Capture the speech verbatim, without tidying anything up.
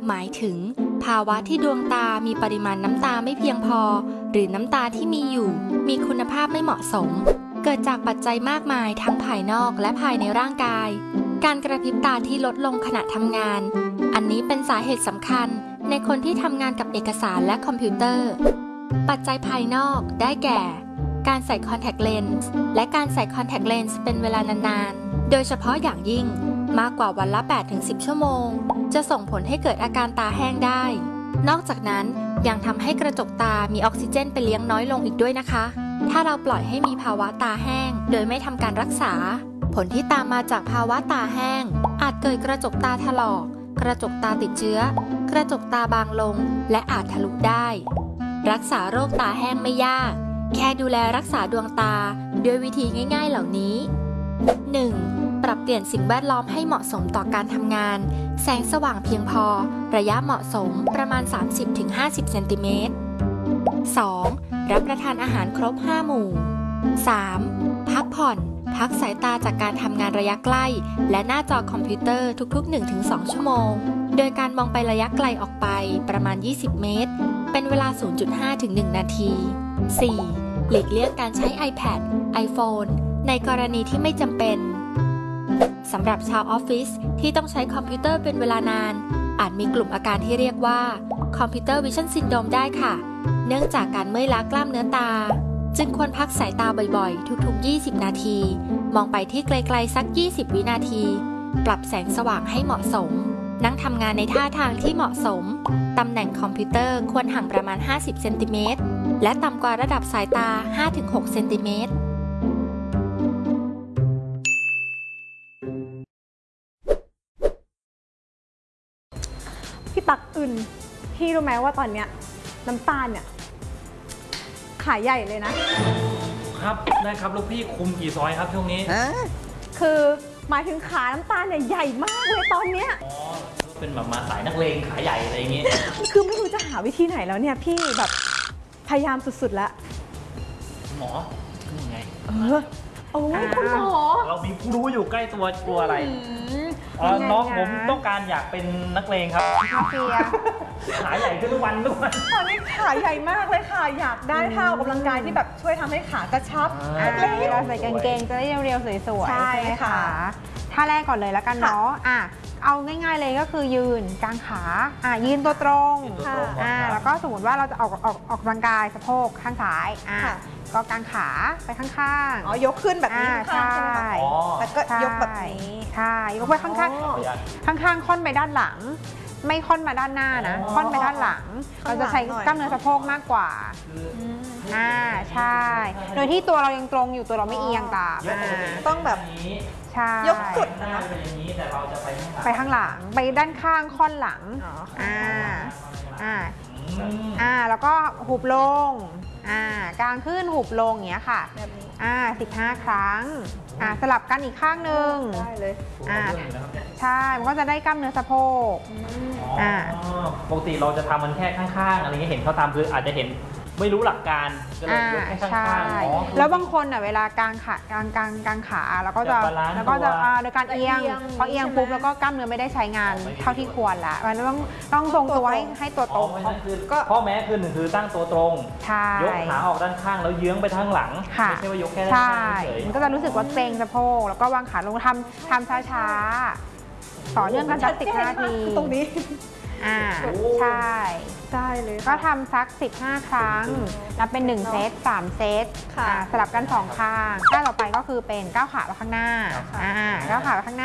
หมายถึงภาวะที่ดวงตามีปริมาณน้ำตาไม่เพียงพอหรือน้ำตาที่มีอยู่มีคุณภาพไม่เหมาะสมเกิดจากปัจจัยมากมายทั้งภายนอกและภายในร่างกายการกระพริบตาที่ลดลงขณะทำงานอันนี้เป็นสาเหตุสำคัญในคนที่ทำงานกับเอกสารและคอมพิวเตอร์ปัจจัยภายนอกได้แก่การใส่คอนแทคเลนส์และการใส่คอนแทคเลนส์เป็นเวลานานๆโดยเฉพาะอย่างยิ่งมากกว่าวันละ แปดถึงสิบ ชั่วโมงจะส่งผลให้เกิดอาการตาแห้งได้นอกจากนั้นยังทำให้กระจกตามีออกซิเจนไปเลี้ยงน้อยลงอีกด้วยนะคะถ้าเราปล่อยให้มีภาวะตาแห้งโดยไม่ทำการรักษาผลที่ตามมาจากภาวะตาแห้งอาจเกิดกระจกตาถลอกกระจกตาติดเชื้อกระจกตาบางลงและอาจทะลุได้รักษาโรคตาแห้งไม่ยากแค่ดูแลรักษาดวงตาด้วยวิธีง่ายๆเหล่านี้ หนึ่ง. ปรับเปลี่ยนสิ่งแวดล้อมให้เหมาะสมต่อการทำงานแสงสว่างเพียงพอระยะเหมาะสมประมาณ สามสิบถึงห้าสิบ เซนติเมตร สอง. รับประทานอาหารครบห้าหมู่ สาม. พักผ่อนพักสายตาจากการทำงานระยะใกล้และหน้าจอคอมพิวเตอร์ทุกๆ หนึ่งถึงสอง ชั่วโมงโดยการมองไประยะไกลออกไปประมาณยี่สิบเมตรเป็นเวลา ศูนย์จุดห้า ถึง หนึ่ง นาที สี่. หลีกเลี่ยงการใช้ iPad iPhone ในกรณีที่ไม่จำเป็นสำหรับชาวออฟฟิศที่ต้องใช้คอมพิวเตอร์เป็นเวลานานอาจมีกลุ่มอาการที่เรียกว่าคอมพิวเตอร์วิชั่นซินโดรมได้ค่ะเนื่องจากการเมื่อยล้ากล้ามเนื้อตาจึงควรพักสายตาบ่อยๆทุกๆยี่สิบนาทีมองไปที่ไกลๆสักยี่สิบวินาทีปรับแสงสว่างให้เหมาะสมนั่งทำงานในท่าทางที่เหมาะสมตำแหน่งคอมพิวเตอร์ควรห่างประมาณห้าสิบเซนติเมตรและต่ำกว่าระดับสายตา ห้าถึงหก เซนติเมตรพี่ตักอื่นพี่รู้ไหมว่าตอนเนี้ยน้ำตาลเนี่ยขายใหญ่เลยนะครับได้ครับลูกพี่คุมกี่ซอยครับช่วงนี้คือหมายถึงขาน้ำตาลเนี่ยใหญ่มากเลยตอนเนี้ยอ๋อเป็นแบบมาสายนักเลงขายใหญ่อะไรอย่างงี้คือไม่รู้จะหาวิธีไหนแล้วเนี่ยพี่แบบพยายามสุดๆแล้วหมอยังไงเออโอ้ยคุณหมอเรามีผู้รู้อยู่ใกล้ตัวกลัวอะไรน้องผมต้องการอยากเป็นนักเลงครับเฟียขาใหญ่ขึ้นทุกวันทุกวันตอนนี้ขาใหญ่มากเลยค่ะอยากได้ท่าออกกำลังกายที่แบบช่วยทำให้ขากระชับเราใส่กางเกงจะได้เรียวๆสวยๆใช่ไหมคะท่าแรกก่อนเลยแล้วกันเนาะอ่ะเอาง่ายๆเลยก็คือยืนกางขาอ่ะยืนตัวตรงอ่ะแล้วก็สมมติว่าเราจะออกออกออกกำลังกายสะโพกข้างซ้ายอ่ะก็กางขาไปข้างๆอ๋อยกขึ้นแบบนี้ข้างๆใช่แล้วก็ยกแบบนี้ใช่ยกไปข้างๆข้างๆค่อนไปด้านหลังไม่ค่อนมาด้านหน้านะค่อนไปด้านหลังเราจะใช้กล้ามเนื้อสะโพกมากกว่าอ่าใช่โดยที่ตัวเรายังตรงอยู่ตัวเราไม่เอียงตามต้องแบบใช่ยกสุดนะคะไปข้างหลังไปด้านข้างค่อนหลังอ่าอ่าอ่าแล้วก็หุบลงอ่ากางขึ้นหุบลงอย่างเงี้ยค่ะอ่าสิบห้าครั้งอ่าสลับกันอีกข้างหนึ่งได้เลยอ่าใช่มันก็จะได้กล้ามเนื้อสะโพกอ่าปกติเราจะทำมันแค่ข้างๆอะไรเงี้ยเห็นเขาทำคืออาจจะเห็นไม่รู้หลักการก็เลยยกแค่ข้างๆแล้วบางคนอ่ะเวลากางขากางกางกางขาแล้วก็จะแล้วก็จะโดยการเอียงพอเอียงปุ๊บแล้วก็กล้ามเนื้อไม่ได้ใช้งานเท่าที่ควรละมันต้องต้องทรงตัวให้ให้ตัวตรงก็ข้อแม้คือหนึ่งคือตั้งตัวตรงยกขาออกด้านข้างแล้วเยื้องไปทางหลังไม่ใช่ว่ายกแค่ด้านข้างเฉยมันก็จะรู้สึกว่าเกร็งสะโพกแล้วก็วางขาลงทำทำช้าๆต่อเนื่องกันสักสิบนาทีตรงนี้อ่าใช่ได้เลยก็ทำสักสิบห้าครั้งนับเป็นหนึ่งเซตสามเซตสลับกันสองข้างท่าต่อไปก็คือเป็นก้าวขาไปข้างหน้าอ่าก้าวขาไปข้างหน้า